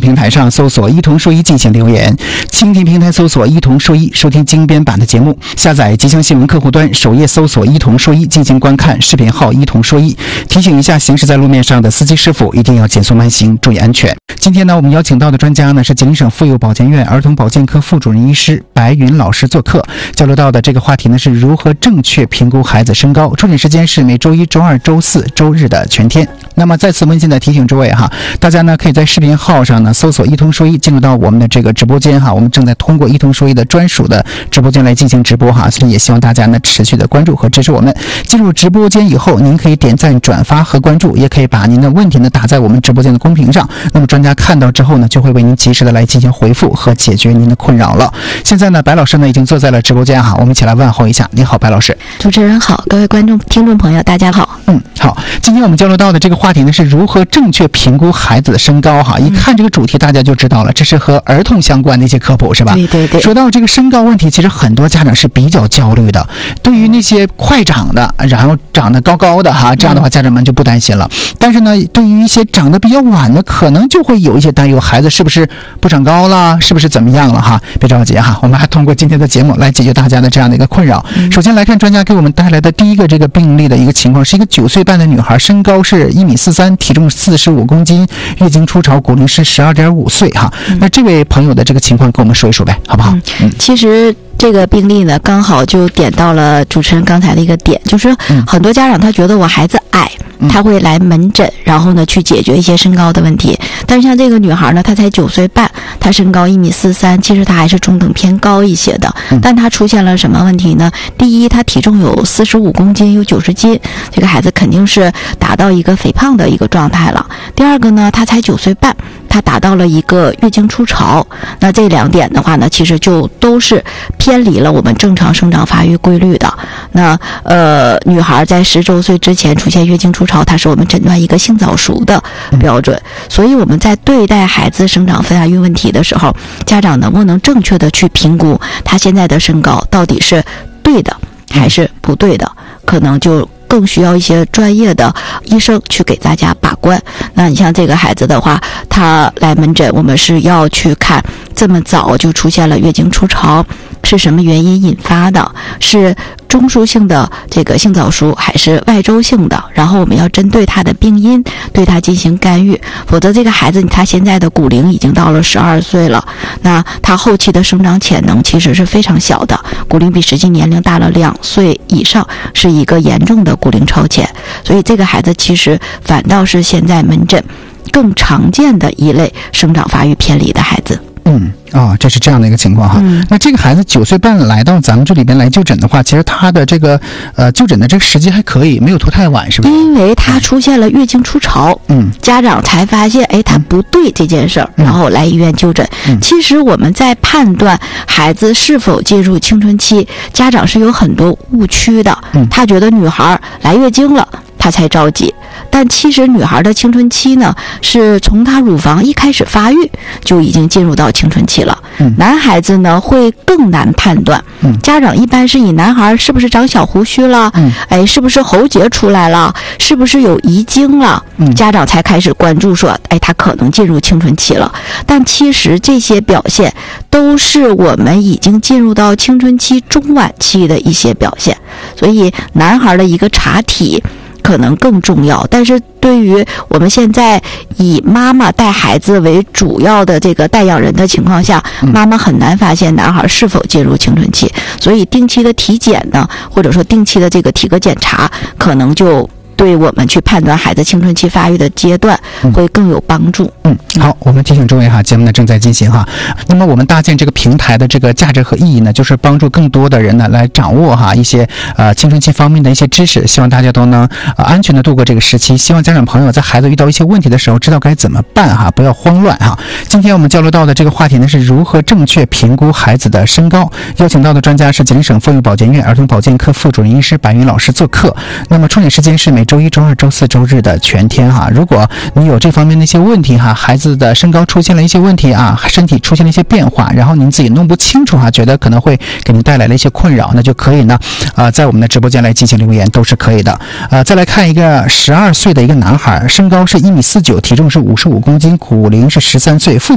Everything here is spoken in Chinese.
平台上搜索一同说一进行留言，蜻蜓平台搜索一同说一收听精编版的节目，下载吉祥新闻客户端首页搜索一同说一进行观看视频号一同说一。提醒一下行驶在路面上的司机师傅一定要减速慢行，注意安全。今天呢，我们邀请到的专家呢是吉林省妇幼保健院儿童保健科副主任医师白云老师做客，交流到的这个话题呢是如何正确评估孩子身高，重点时间是每周一、周二、周四、周日的全天。那么再次温馨的提醒诸位哈，大家呢可以在视频号上呢搜索一同说一，进入到我们的这个直播间哈，我们正在通过一同说一的专属的直播间来进行直播哈，所以也希望大家呢持续的关注和支持我们。进入直播间以后，您可以点赞、转发和关注，也可以把您的问题呢打在我们直播间的公屏上，那么专家看到之后呢，就会为您及时的来进行回复和解决您的困扰了。现在呢，白老师呢已经坐在了直播间哈，我们一起来问候一下。你好，白老师。 主持人好，各位观众、听众朋友，大家好。 好，今天我们交流到的这个话题呢是如何正确评估孩子的身高哈。一看这个主题，大家就知道了，这是和儿童相关的一些科普是吧？ 对对对。 说到这个身高问题，其实很多家长是比较焦虑的。对于那些快长的，然后长得高高的哈，这样的话家长们就不担心了。但是呢，对于一些长得比较晚的，可能就会有一些担忧，孩子是不是不长高了，是不是怎么样了哈？别着急哈，我们还通过今天的节目来解决大家的这样的一个困扰。首先来看专家给我们带来的第一个这个病例的一个情况，是一个9岁半的女孩，身高是1.43米，体重45公斤，月经初潮，骨龄是12.5岁哈。那这位朋友的这个情况跟我们说一说呗，好不好？ 其实这个病例呢，刚好就点到了主持人刚才的一个点，就是很多家长他觉得我孩子矮，他会来门诊，然后呢去解决一些身高的问题。但是像这个女孩呢，她才9岁半，她身高1.43米，其实她还是中等偏高一些的。但她出现了什么问题呢？第一，她体重有45公斤，有90斤，这个孩子肯定是达到一个肥胖的一个状态了。第二个呢，她才9岁半，她达到了一个月经初潮。那这2点的话呢，其实就都是偏离了我们正常生长发育规律的。那女孩在10周岁之前出现月经初潮，它是我们诊断一个性早熟的标准。所以我们在对待孩子生长发育问题的时候，家长能不能正确的去评估他现在的身高到底是对的还是不对的，可能就更需要一些专业的医生去给大家把关。那你像这个孩子的话，他来门诊，我们是要去看这么早就出现了月经初潮是什么原因引发的，是中枢性的这个性早熟还是外周性的，然后我们要针对他的病因对他进行干预。否则这个孩子他现在的骨龄已经到了12岁了，那他后期的生长潜能其实是非常小的，骨龄比实际年龄大了2岁以上，是一个严重的骨龄超前。所以这个孩子其实反倒是现在门诊更常见的一类生长发育偏离的孩子。 这是这样的一个情况哈。那这个孩子9岁半来到咱们这里边来就诊的话，其实他的这个就诊的这个时机还可以，没有拖太晚，是吧？ 因为他出现了月经初潮，家长才发现他不对这件事儿，然后来医院就诊。其实我们在判断孩子是否进入青春期，家长是有很多误区的。他觉得女孩来月经了他才着急，但其实女孩的青春期呢，是从她乳房一开始发育就已经进入到青春期了。男孩子呢会更难判断，家长一般是以男孩是不是长小胡须了，是不是喉结出来了，是不是有遗精了，家长才开始关注说他可能进入青春期了。但其实这些表现都是我们已经进入到青春期中晚期的一些表现，所以男孩的一个查体可能更重要。但是对于我们现在以妈妈带孩子为主要的这个带养人的情况下，妈妈很难发现男孩是否进入青春期，所以定期的体检呢，或者说定期的这个体格检查，可能就对我们去判断孩子青春期发育的阶段会更有帮助。 好，我们提醒诸位哈，节目呢正在进行哈。那么我们搭建这个平台的这个价值和意义呢，就是帮助更多的人呢来掌握哈一些青春期方面的一些知识，希望大家都能安全的度过这个时期。希望家长朋友在孩子遇到一些问题的时候，知道该怎么办哈，不要慌乱哈。今天我们交流到的这个话题呢，是如何正确评估孩子的身高。邀请到的专家是吉林省妇幼保健院儿童保健科副主任医师白云老师做客。那么重点时间是每周一、周二、周四、周日的全天哈。如果你有这方面的一些问题哈，孩子的身高出现了一些问题啊，身体出现了一些变化，然后您自己弄不清楚哈，觉得可能会给您带来了一些困扰，那就可以呢在我们的直播间来进行留言，都是可以的。再来看一个12岁的一个男孩，身高是1.49米，体重是55公斤，骨龄是13岁，父